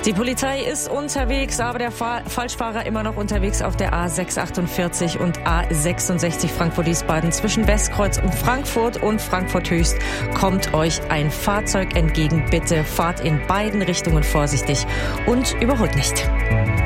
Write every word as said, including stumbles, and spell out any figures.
Die Polizei ist unterwegs, aber der Fahr- Falschfahrer immer noch unterwegs auf der A sechshundertachtundvierzig und A sechsundsechzig Frankfurt-Wiesbaden. Zwischen Westkreuz und Frankfurt und Frankfurt-Höchst kommt euch ein Fahrzeug entgegen. Bitte fahrt in beiden Richtungen vorsichtig und überholt nicht.